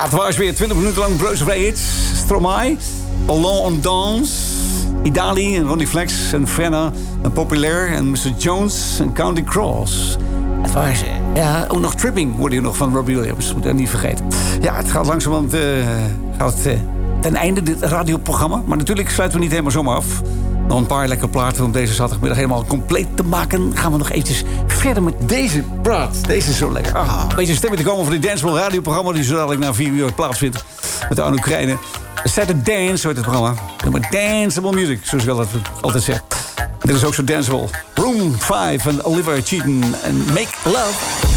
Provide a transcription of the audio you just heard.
het was weer 20 minuten lang Progressive Hits. Stromae, Alone on Dance, Idali en Ronnie Flex en Frenna en Populair en Mr. Jones en Counting Cross. Het was, ook nog Tripping hoorde je nog van Robbie Williams. Moet je niet vergeten. Ja, het gaat langzamerhand ten einde, dit radioprogramma. Maar natuurlijk sluiten we niet helemaal zomaar af. Nog een paar lekkere platen om deze zaterdagmiddag helemaal compleet te maken. Gaan we nog eventjes verder met deze plaat. Deze is zo lekker. Een beetje stemming te komen voor dit Danceball radioprogramma die zo dadelijk na 4 uur plaatsvindt. Met de Arno Krijnen. Saturday Dance, zo heet het programma. Maar danceable music, zoals ik altijd zeg. Dit is ook zo danceable. Room 5 en Oliver Cheaton en Make Love.